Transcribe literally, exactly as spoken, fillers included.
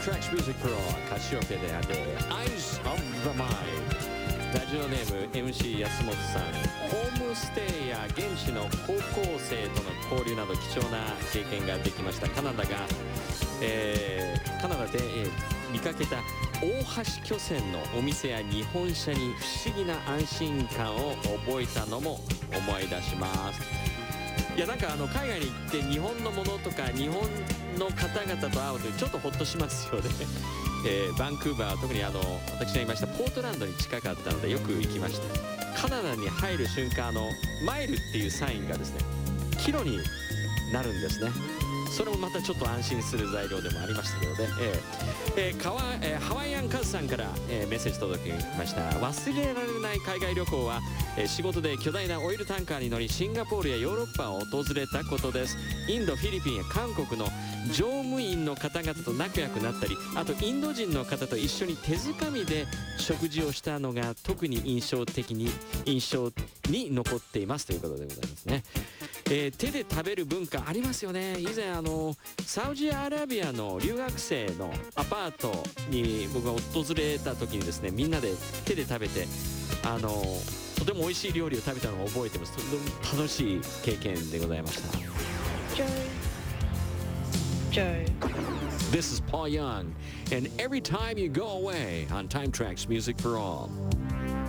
Tracks Music for All カシオペであって Eyes of the Mind ラジオネーム エムシー 安本さん、ホームステイや現地の高校生との交流など貴重な経験ができました。カナダが、えー、カナダで、えー、見かけた大橋巨船のお店や日本車に不思議な安心感を覚えたのも思い出します。いやなんかあの海外に行って日本のものとか日本の方々と会うとちょっとホッとしますよね。えー、バンクーバーは特にあの私がいましたポートランドに近かったのでよく行きました。カナダに入る瞬間、あのマイルっていうサインがですねキロになるんですね。それもまたちょっと安心する材料でもありましたけどね。えーえーかわえー、ハワイアンカズさんから、えー、メッセージ届きました。忘れられない海外旅行は、えー、仕事で巨大なオイルタンカーに乗りシンガポールやヨーロッパを訪れたことです。インド、フィリピンや韓国の乗務員の方々と仲良くなったり、あとインド人の方と一緒に手づかみで食事をしたのが特に印象的に印象に残っていますということでございますね。えー、手で食べる文化ありますよね。以前あのサウジアラビアの留学生のアパートに僕が訪れた時にですね、みんなで手で食べてあのとても美味しい料理を食べたのを覚えてます。とても楽しい経験でございました。 Joe This is Paul Young and Every Time You Go Away on Time Tracks Music for All.